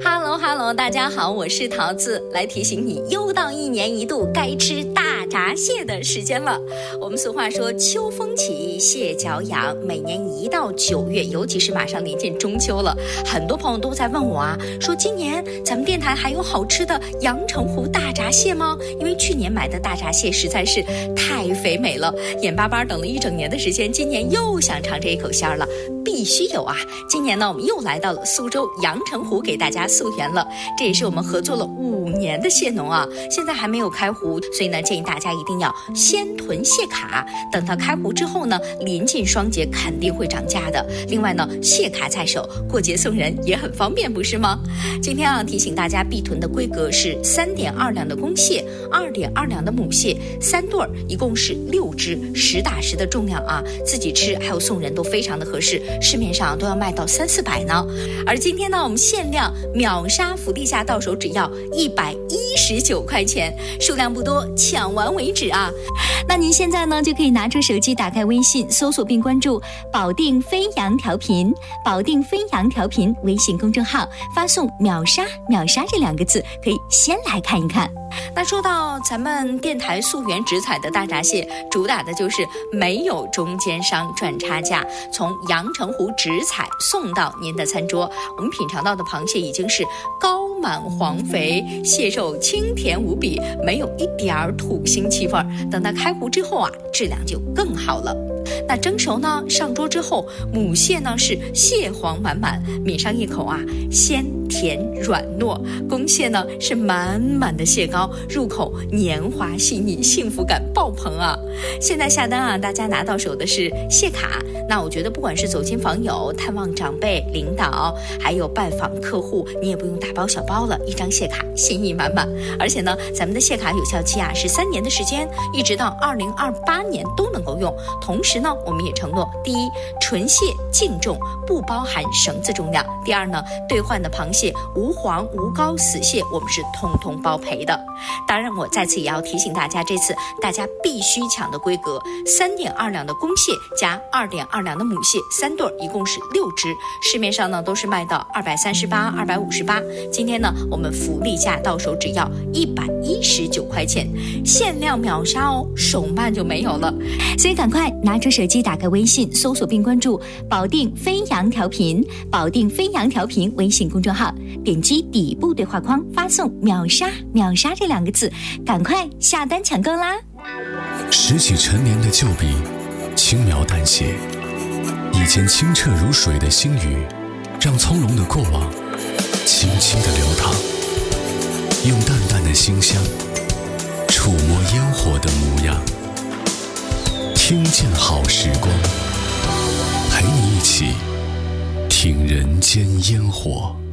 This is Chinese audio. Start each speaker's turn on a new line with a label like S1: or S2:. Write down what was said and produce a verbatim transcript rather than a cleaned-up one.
S1: Hello Hello， 大家好，我是桃子，来提醒你，又到一年一度该吃大闸蟹的时间了。我们俗话说秋风起，蟹脚痒，每年一到九月，尤其是马上临近中秋了，很多朋友都在问我啊，说今年咱们电台还有好吃的阳澄湖大闸蟹吗？因为去年买的大闸蟹实在是太肥美了，眼巴巴等了一整年的时间，今年又想尝这一口鲜了，必须有啊！今年呢，我们又来到了苏州阳澄湖给大家溯源了，这也是我们合作了五年的蟹农啊，现在还没有开湖，所以呢，建议大家一定要先囤蟹卡，等到开湖之后呢，临近双节肯定会涨价的。另外呢，蟹卡在手，过节送人也很方便，不是吗？今天啊，提醒大家必囤的规格是三点二两的公蟹，二点二两的母蟹，三对儿，一共是六只，实打实的重量啊，自己吃还有送人都非常的合适，市面上都要卖到三四百呢。而今天呢，我们限量秒杀福利价，到手只要一百一十九块钱，数量不多，抢完为止啊！那您现在呢，就可以拿出手机，打开微信，搜索并关注保定飞扬调频，保定飞扬调频微信公众号，发送秒杀秒杀这两个字，可以先来看一看。那说到咱们电台溯源直采的大闸蟹，主打的就是没有中间商赚差价，从阳澄湖直采送到您的餐桌。我们品尝到的螃蟹已经是高满黄肥，蟹肉清甜无比，没有一点土腥气味。等到开湖之后啊，质量就更好了。那蒸熟呢，上桌之后，母蟹呢是蟹黄满满，抿上一口啊，鲜甜软糯；公蟹呢是满满的蟹膏，入口黏滑细腻，幸福感爆棚啊！现在下单啊，大家拿到手的是蟹卡。那我觉得不管是走亲访友、探望长辈、领导，还有拜访客户，你也不用大包小包了，一张蟹卡心意满满。而且呢，咱们的蟹卡有效期啊是三年的时间，一直到二零二八年都能够用。同时呢，我们也承诺，第一，纯蟹净重，不包含绳子重量；第二呢，兑换的螃蟹无黄无膏死蟹，我们是通通包赔的。当然，我在此也要提醒大家，这次大家必须抢的规格，三点二两的公蟹加二点二两的母蟹，三对，一共是六只。市面上呢都是卖到二百三十八、二百五十八，今天呢我们福利价到手只要一百一十九块钱，限量秒杀哦，手慢就没有了。所以赶快拿出手机，打开微信，搜索并关注保定飞扬调频，保定飞扬调频微信公众号，点击底部对话框，发送秒杀秒杀这两个字，赶快下单抢购啦！
S2: 拾起陈年的旧笔，轻描淡写，以前清澈如水的星宇，让从容的过往轻轻地流淌，用淡淡的馨香触摸烟火的模样，听见好时光，陪你一起听人间烟火。